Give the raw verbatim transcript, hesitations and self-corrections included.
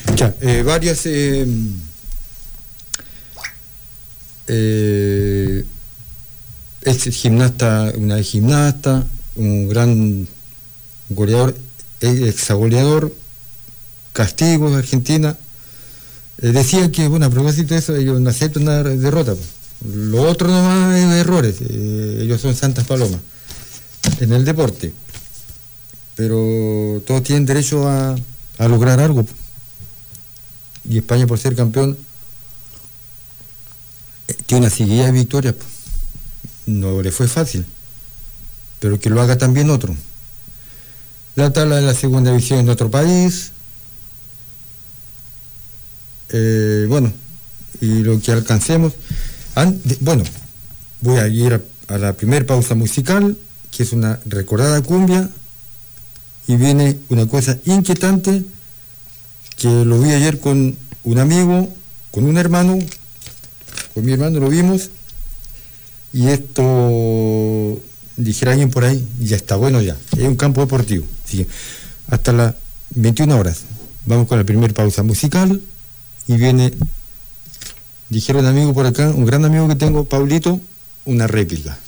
Ya, eh, varias eh, eh, ex gimnasta, una gimnasta, un gran goleador, ex goleador, castigos de Argentina, eh, decía que, bueno, a propósito de eso, ellos no aceptan una derrota. Lo otro nomás es errores, eh, ellos son santas palomas en el deporte, pero todos tienen derecho a, a lograr algo. Y España, por ser campeón, tiene una seguida de victorias. No le fue fácil, pero que lo haga también otro. La tabla de la segunda división en otro país, eh, bueno, y lo que alcancemos. Bueno, voy a ir a, a la primera pausa musical, que es una recordada cumbia, y viene una cosa inquietante que lo vi ayer con un amigo, con un hermano, con mi hermano lo vimos, y esto, dijera alguien por ahí, ya está bueno ya, es un campo deportivo. Así que hasta las veintiuna horas vamos con la primera pausa musical, y viene, dijeron un amigo por acá, un gran amigo que tengo, Paulito, una réplica.